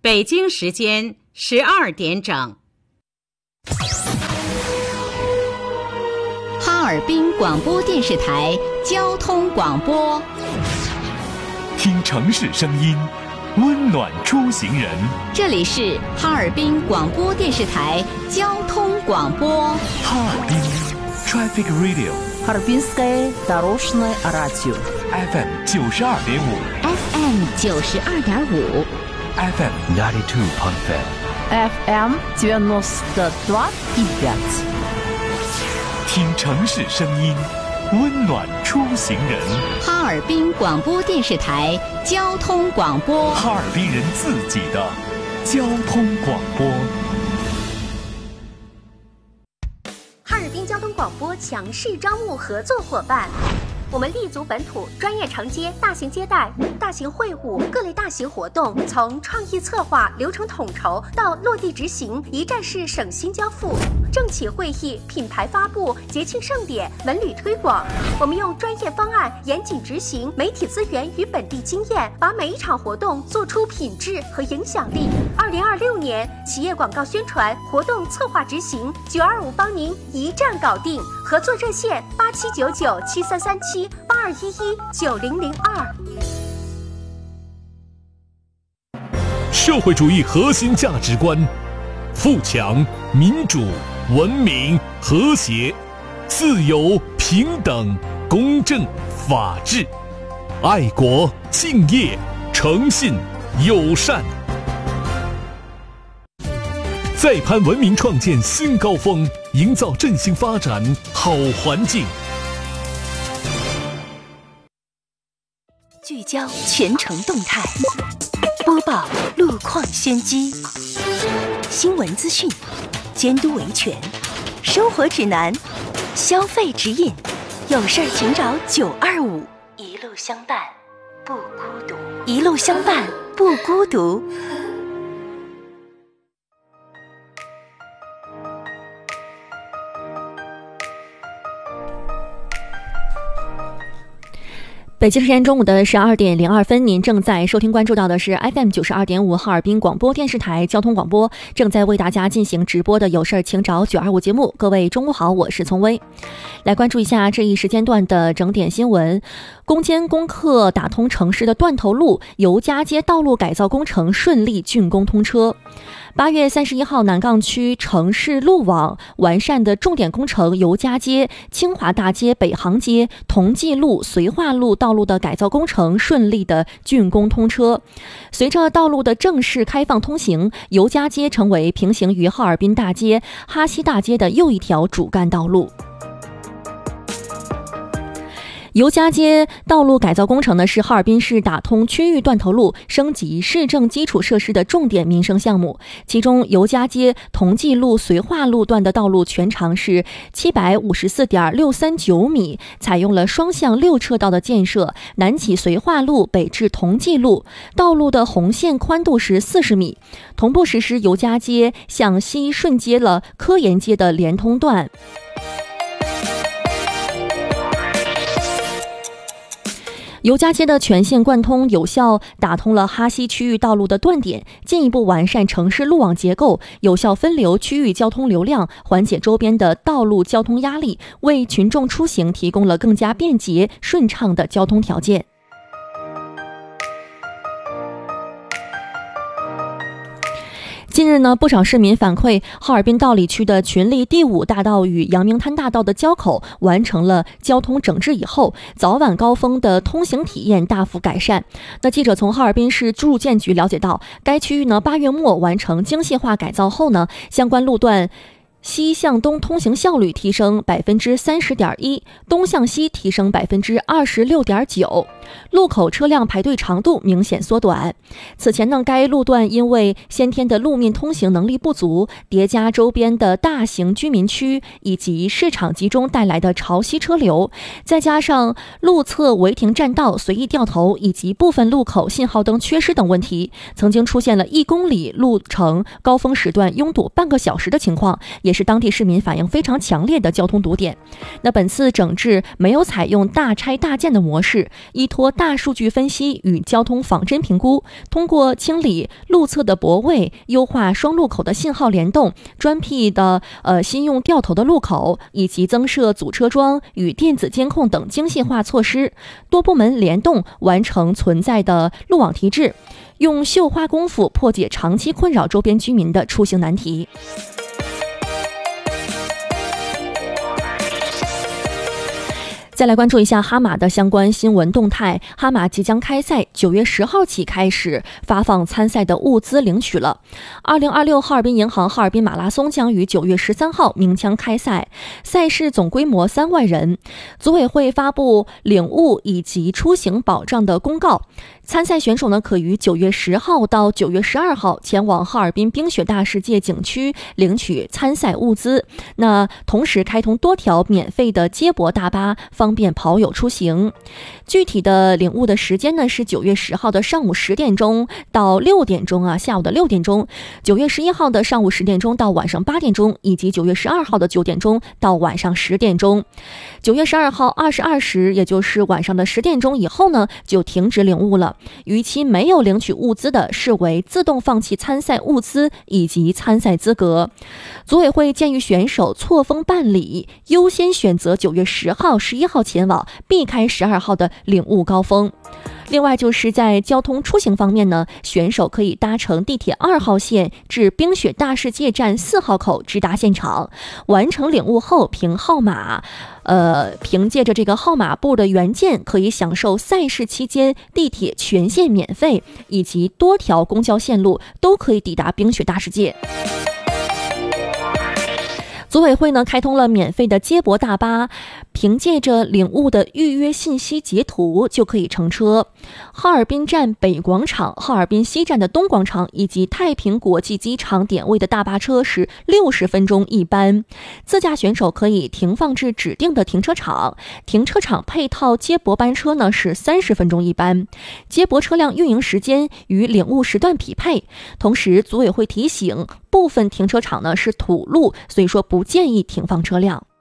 北京时间12点整。 哈尔滨广播电视台交通广播， 听城市声音，温暖出行人。 这里是哈尔滨广播电视台交通广播。 哈尔滨 Traffic Radio， Харбинское дорожное радио FM 92.5 FM 92.5 FM 92.5 FM 92.5。 听城市声音，温暖出行人。 哈尔滨广播电视台交通广播， 哈尔滨人自己的交通广播。 哈尔滨交通广播强势招募合作伙伴。我们立足本土，专业承接大型接待、大型会务、各类大型活动，从创意策划、流程统筹到落地执行，一站式省心交付。政企会议、品牌发布、节庆盛典、文旅推广，我们用专业方案严谨执行，媒体资源与本地经验，把每一场活动做出品质和影响力。2026年企业广告宣传、活动策划执行，925帮您一站搞定。合作热线8799733782119002。 社会主义核心价值观：富强、民主、文明、和谐、自由、平等、公正、法治、爱国、敬业、诚信、友善。再攀文明创建新高峰，营造振兴发展好环境。 聚焦全城动态，播报路况先机，新闻资讯，监督维权，生活指南，消费指引，有事儿请找925，一路相伴不孤独，一路相伴不孤独。 北京时间中午的12点02分，您正在收听关注到的是 FM 92.5哈尔滨广播电视台交通广播，正在为大家进行直播的有事儿请找925节目。各位中午好，我是丛薇。来关注一下这一时间段的整点新闻。攻坚攻克打通城市的断头路，尤家街道路改造工程顺利竣工通车。8月31号，南岗区城市路网完善的重点工程尤家街、清华大街、北航街、同济路、绥化路道路的改造工程顺利的竣工通车。随着道路的正式开放通行，尤家街成为平行于哈尔滨大街、哈西大街的又一条主干道路。尤家街道路改造工程呢，是哈尔滨市打通区域断头路、升级市政基础设施的重点民生项目。其中，尤家街同济路、绥化路段的道路全长是754.639米，采用了双向6车道的建设，南起绥化路，北至同济路，道路的红线宽度是40米，同步实施尤家街向西顺接了科研街的连通段。尤家街的全线贯通，有效打通了哈西区域道路的断点，进一步完善城市路网结构，有效分流区域交通流量，缓解周边的道路交通压力，为群众出行提供了更加便捷顺畅的交通条件。近日呢，不少市民反馈，哈尔滨道里区的群力第5大道与阳明滩大道的交口完成了交通整治以后，早晚高峰的通行体验大幅改善。那记者从哈尔滨市住建局了解到，该区域呢8月末完成精细化改造后呢，相关路段西向东通行效率提升 30.1%， 东向西提升 26.9%， 路口车辆排队长度明显缩短。此前呢，该路段因为先天的路面通行能力不足，叠加周边的大型居民区以及市场集中带来的潮汐车流，再加上路侧违停占道、随意掉头以及部分路口信号灯缺失等问题，曾经出现了1公里路程高峰时段拥堵半个小时的情况，也也是当地市民反映非常强烈的交通堵点。那本次整治没有采用大拆大建的模式，依托大数据分析与交通仿真评估，通过清理路侧的泊位，优化双路口的信号联动，专辟的新用掉头的路口，以及增设阻车桩与电子监控等精细化措施，多部门联动完成存在的路网提质，用绣花功夫破解长期困扰周边居民的出行难题。再来关注一下哈马的相关新闻动态。哈马即将开赛，9月10号起开始发放参赛的物资领取了。2026哈尔滨银行哈尔滨马拉松将于9月13号鸣枪开赛，赛事总规模3万人。组委会发布领物以及出行保障的公告，参赛选手呢可于9月10号到9月12号前往哈尔滨冰雪大世界景区领取参赛物资。那同时开通多条免费的接驳大巴，方便跑友出行。具体的领物的时间呢是9月10号的上午10点钟到6点钟啊，下午的6点钟；9月11号的上午10点钟到晚上8点钟，以及9月12号的9点钟到晚上10点钟。9月12号22时，也就是晚上的10点钟以后呢，就停止领物了。逾期没有领取物资的，视为自动放弃参赛物资以及参赛资格。组委会建议选手错峰办理，优先选择9月10号、11号前往，避开12号的领物高峰。另外就是在交通出行方面呢，选手可以搭乘地铁2号线至冰雪大世界站4号口直达现场，完成领物后凭借着这个号码布的原件，可以享受赛事期间地铁全线免费，以及多条公交线路都可以抵达冰雪大世界。组委会呢开通了免费的接驳大巴，凭借着领物的预约信息截图就可以乘车。哈尔滨站北广场、哈尔滨西站的东广场以及太平国际机场点位的大巴车是60分钟一班。自驾选手可以停放至指定的停车场，停车场配套接驳班车呢是30分钟一班。接驳车辆运营时间与领物时段匹配。同时，组委会提醒，部分停车场呢是土路，所以说不建议停放车辆。